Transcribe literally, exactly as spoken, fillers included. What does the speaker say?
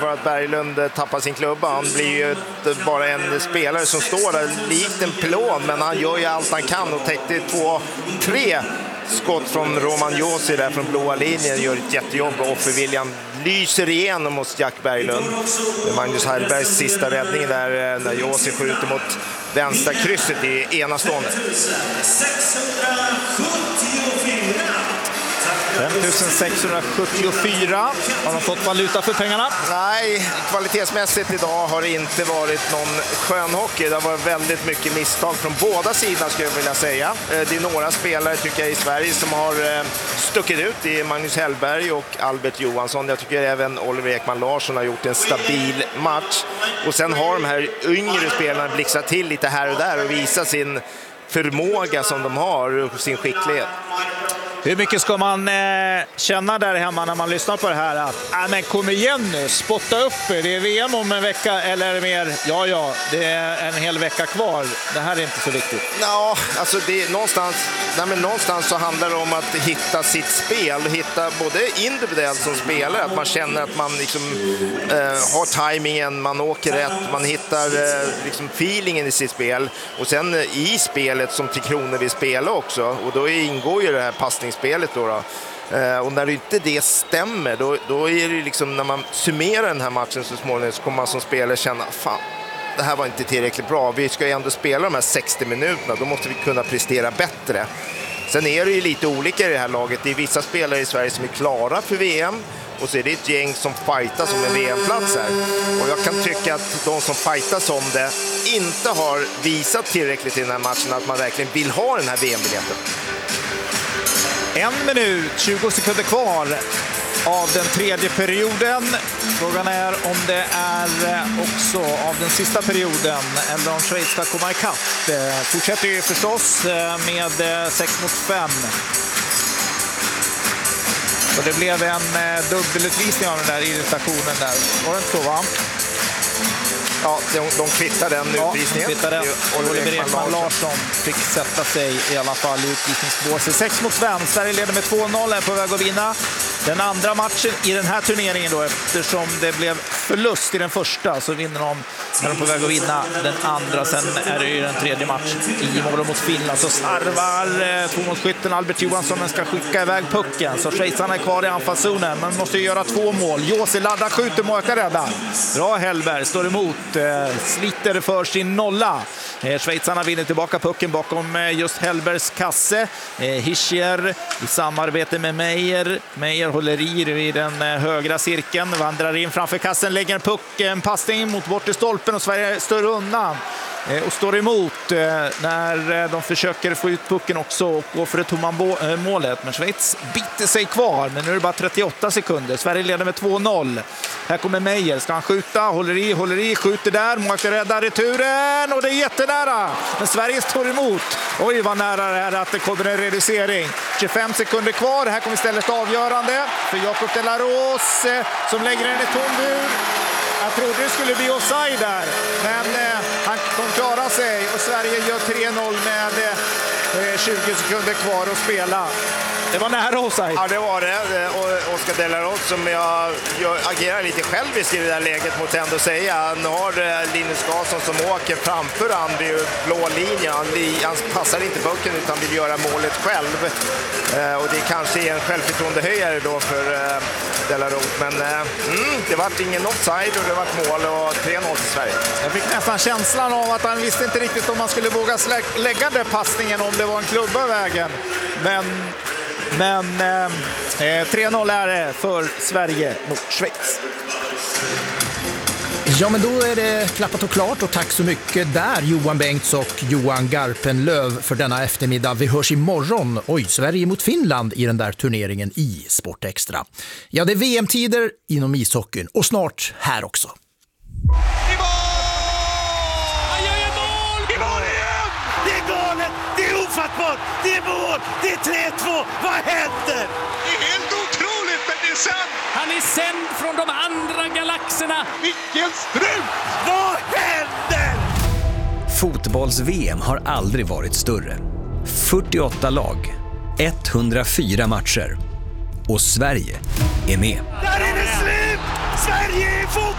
för att Berglund tappar sin klubba. Han blir ju ett, bara en spelare som står där likt en pylon, men han gör ju allt han kan och täckte två, tre skott från Roman Josi där från blåa linjen, gör ett jättejobb och offerviljan lyser igenom hos Jack Berglund. Magnus Hellbergs sista räddning där när Josi skjuter mot vänstra krysset i enastående. fem tusen sexhundrasjuttiofyra. Har de fått valuta för pengarna? Nej, kvalitetsmässigt idag har det inte varit någon skön hockey. Det har varit väldigt mycket misstag från båda sidor, skulle jag vilja säga. Det är några spelare tycker jag i Sverige som har stuckit ut. Det är Magnus Hellberg och Albert Johansson. Jag tycker även Oliver Ekman Larsson har gjort en stabil match. Och sen har de här yngre spelarna blixtrat till lite här och där och visat sin förmåga som de har och sin skicklighet. Hur mycket ska man eh, känna där hemma när man lyssnar på det här? Att, äh, men kom igen nu, spotta upp er. Det är V M om en vecka eller mer. Ja, ja, det är en hel vecka kvar. Det här är inte så viktigt. Ja, alltså det är någonstans, nej, men någonstans så handlar det om att hitta sitt spel. Hitta både individuellt som spelare, att man känner att man liksom, eh, har tajmingen, man åker rätt, man hittar eh, liksom feelingen i sitt spel. Och sen eh, i spelet som Tre Kronor vill spela också. Och då ingår ju det här passning spelet då, då. Eh, och när det inte det stämmer då, då är det liksom när man summerar den här matchen så småningom så kommer man som spelare känna fan, det här var inte tillräckligt bra, vi ska ju ändå spela de här sextio minuterna, då måste vi kunna prestera bättre. Sen är det ju lite olika i det här laget, det är vissa spelare i Sverige som är klara för V M och så är det ett gäng som fightas om en V M-plats här. Och jag kan tycka att de som fightas om det inte har visat tillräckligt i den här matchen att man verkligen vill ha den här V M-biljetten. En minut, tjugo sekunder kvar av den tredje perioden. Frågan är om det är också av den sista perioden eller om Schweiz ska komma ikapp. Fortsätter ju förstås med sex mot fem. Och det blev en dubbelutvisning av den där irritationen där. Var det inte så, va? Ja, de, de kvittar den ja, utvisningen. Kvittar den. Oliver Ekman Larsson fick sätta sig i alla fall i utvisningsbåset. sex mot fem. Sverige leder med två noll, är på väg att vinna den andra matchen i den här turneringen då, eftersom det blev förlust i den första så vinner de, är de på väg att vinna den andra. Sen är det ju den tredje matchen i mål mot Finland, så sarvar tvåmålsskytten Albert Johansson, men ska skicka iväg pucken, så schweizarna är kvar i anfallszonen men måste göra två mål. Josi laddar, skjuter, måkar, rädda. Bra, Hellberg står emot, sliter för sin nolla. Schweizarna vinner tillbaka pucken bakom just Hellbergs kasse. Hischier i samarbete med Meijer. Meijer håller i den högra cirkeln, vandrar in framför kassen, lägger en puck, en passning mot bort i stolpen och Sverige står undan och står emot när de försöker få ut pucken också och gå för det tomma målet. Men Schweiz biter sig kvar, men nu är det bara trettioåtta sekunder. Sverige leder med två noll. Här kommer Meijer, ska han skjuta, håller i, håller i, skjuter där, måste rädda returen och det är jättenära. Men Sverige står emot. Oj, vad nära det är att det kommer en reducering. tjugofem sekunder kvar, här kommer istället avgörande för Jakob de la Rose som lägger den i tom bur. Jag trodde det skulle bli offside där, men eh, han klarar sig och Sverige gör tre noll med eh, tjugo sekunder kvar att spela. Det var nära offside. Ja, det var det. Och Oskar de la Rose, som jag, jag agerar lite själviskt i det där läget mot ändå säga. Han har Linus Karlsson som åker framför han vid blå linjen. Han, han passar inte pucken utan vill göra målet själv. Eh, och det kanske är en självförtroende höjare då för eh, de la Rose. Men eh, mm, det var ingen offside och det var mål och tre noll till Sverige. Jag fick nästan känslan av att han visste inte riktigt om man skulle våga slä- lägga den passningen om det var en klubba vägen. Men... Men eh, tre noll är det för Sverige mot Schweiz. Ja, men då är det klappat och klart och tack så mycket där Johan Bengts och Johan Garpenlöv för denna eftermiddag. Vi hörs imorgon. Oj, Sverige mot Finland i den där turneringen i Sportextra. Ja, det är V M-tider inom ishockeyn och snart här också. Det är mål! Det är tre två! Vad händer? Det är helt otroligt, men det är sant! Han är sänd från de andra galaxerna. Vilken strut! Vad händer? Fotbolls-V M har aldrig varit större. fyrtioåtta lag, etthundrafyra matcher. Och Sverige är med. Där är det slut! Sverige är fotboll!